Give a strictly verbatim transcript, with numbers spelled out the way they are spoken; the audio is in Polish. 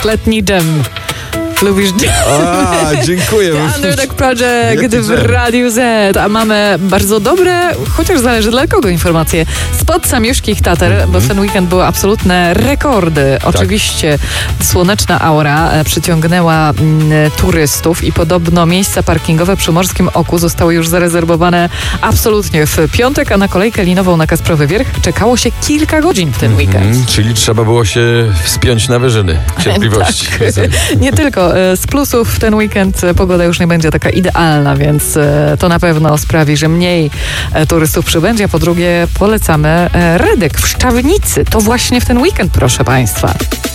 letni dżem. Lubisz dżem? A, dziękuję. Underdog Project Jaki w dżem? Radiu Z. A mamy bardzo dobre, chociaż zależy dla kogo, informacje spod Samiuszkich Tater, mm-hmm. bo ten weekend były absolutne rekordy. Oczywiście tak. Słoneczna aura e, przyciągnęła m, turystów i podobno miejsca parkingowe przy Morskim Oku zostały już zarezerwowane absolutnie w piątek, a na kolejkę linową na Kasprowy Wierch czekało się kilka godzin w ten mm-hmm. weekend. Czyli trzeba było się wspiąć na wyżyny cierpliwości. Tak. Nie tylko. Z plusów ten weekend pogoda już nie będzie taka idealna, więc to na pewno sprawi, że mniej turystów przybędzie. Po drugie, polecamy Redek w Szczawnicy. To właśnie w ten weekend, proszę Państwa.